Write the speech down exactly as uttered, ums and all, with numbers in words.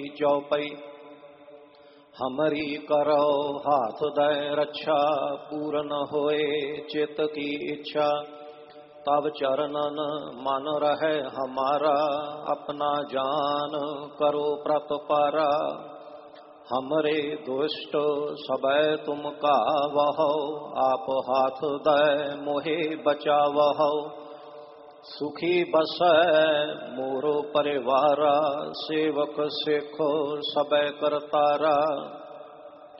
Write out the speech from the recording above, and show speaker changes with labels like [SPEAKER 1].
[SPEAKER 1] चौपई। हमरी करो हाथ दय रक्षा, पूरन होए चित की इच्छा। तब चरणन मन रहे हमारा, अपना जान करो प्रतपारा। हमरे दुष्ट सबै तुम कावहो, आप हाथ दय मोहे बचावहो। सुखी बसै मोरो परिवारा, सेवक सिखो सबै करतारा।